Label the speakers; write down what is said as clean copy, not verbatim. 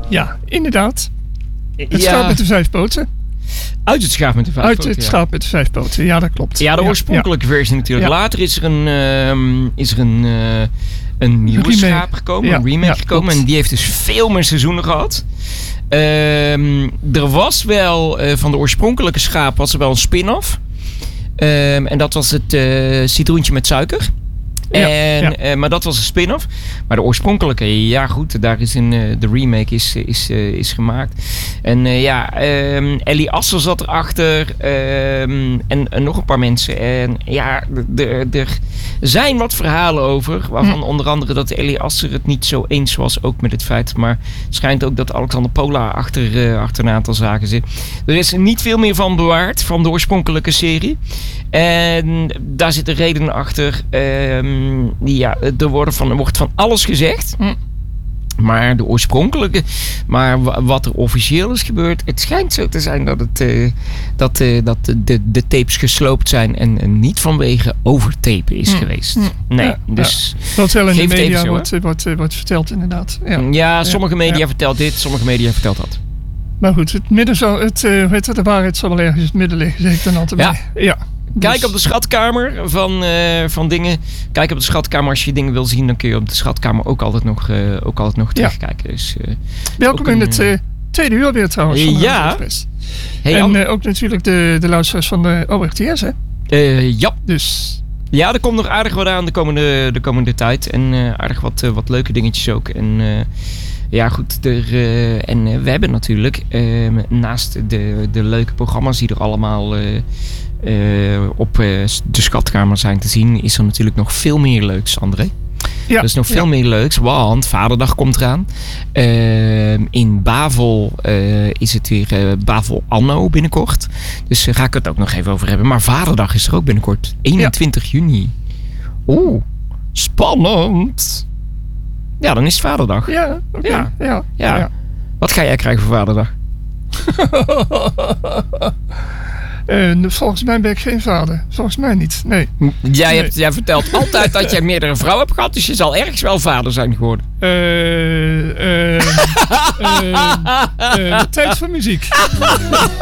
Speaker 1: Ja, inderdaad. Het schaap met de 5 poten.
Speaker 2: Uit het schaap met de 5 poten.
Speaker 1: Uit het schaap met de 5 poten, ja, dat klopt.
Speaker 2: Ja, de oorspronkelijke versie natuurlijk.
Speaker 1: Ja.
Speaker 2: Later is er een nieuwe schaap gekomen, een remake gekomen.
Speaker 1: Klopt.
Speaker 2: En die heeft dus veel meer seizoenen gehad. Er was wel, van de oorspronkelijke schaap was er wel een spin-off. En dat was het citroentje met suiker. Maar dat was een spin-off. Maar de oorspronkelijke, ja goed, daar is de remake is gemaakt. En Ellie Asser zat erachter. En nog een paar mensen. En ja, er zijn wat verhalen over. Waarvan onder andere dat Ellie Asser het niet zo eens was. Ook met het feit. Maar het schijnt ook dat Alexander Pola achter een aantal zaken zit. Er is niet veel meer van bewaard. Van de oorspronkelijke serie. En daar zit een reden achter. Er wordt van alles gezegd. Maar de oorspronkelijke, maar wat er officieel is gebeurd, het schijnt zo te zijn dat de tapes gesloopt zijn en niet vanwege overtapen is geweest. Nee, dus
Speaker 1: wat wel in de media
Speaker 2: zo,
Speaker 1: wordt verteld inderdaad.
Speaker 2: Sommige media vertelt dit, sommige media vertelt dat.
Speaker 1: Maar goed, de waarheid zal wel ergens in het midden liggen, zeg ik dan altijd bij. Ja.
Speaker 2: Kijk op de schatkamer van dingen. Kijk op de schatkamer als je dingen wil zien. Dan kun je op de schatkamer ook altijd nog terugkijken. Dus,
Speaker 1: welkom in het tweede uur weer trouwens.
Speaker 2: Ja.
Speaker 1: Hey, en ook natuurlijk de luisteraars van de ORTS, hè?
Speaker 2: Ja.
Speaker 1: Dus...
Speaker 2: Ja, er komt nog aardig wat aan de komende tijd. En aardig wat leuke dingetjes ook. En ja, goed. We hebben natuurlijk naast de leuke programma's die er allemaal... op de schatkamer zijn te zien, is er natuurlijk nog veel meer leuks, André. Ja, er is nog veel meer leuks, want Vaderdag komt eraan. In Bavel is het weer Bavel Anno binnenkort. Dus ga ik het ook nog even over hebben. Maar Vaderdag is er ook binnenkort. 21 juni. Oeh, spannend. Ja, dan is het Vaderdag.
Speaker 1: Ja, oké. Ja.
Speaker 2: Wat ga jij krijgen voor Vaderdag?
Speaker 1: Volgens mij ben ik geen vader. Volgens mij niet, nee.
Speaker 2: Jij vertelt altijd dat jij meerdere vrouwen hebt gehad, dus je zal ergens wel vader zijn geworden.
Speaker 1: Tijd voor muziek.